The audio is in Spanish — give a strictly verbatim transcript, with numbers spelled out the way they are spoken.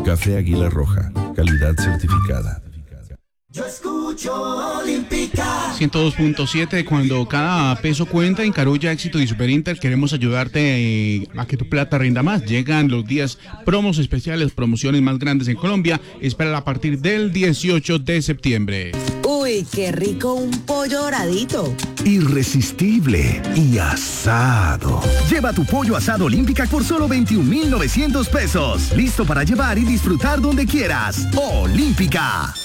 Café Águila Roja, calidad certificada. Yo escucho Olímpica. ciento dos punto siete, cuando cada peso cuenta. En Carulla, Éxito y Super Inter queremos ayudarte eh, a que tu plata rinda más. Llegan los días promos especiales, promociones más grandes en Colombia. Espera a partir del dieciocho de septiembre. Uy, qué rico un pollo doradito. Irresistible y asado. Lleva tu pollo asado Olímpica por solo veintiún mil novecientos pesos. Listo para llevar y disfrutar donde quieras. Olímpica.